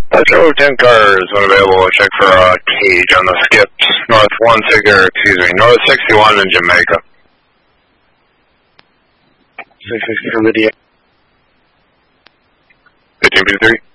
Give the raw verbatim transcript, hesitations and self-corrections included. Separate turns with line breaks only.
Metro ten cars unavailable. Check for a uh, cage on the skips. North one figure, excuse me, North sixty-one in Jamaica.
six sixty from the D A.
fifteen fifty-three.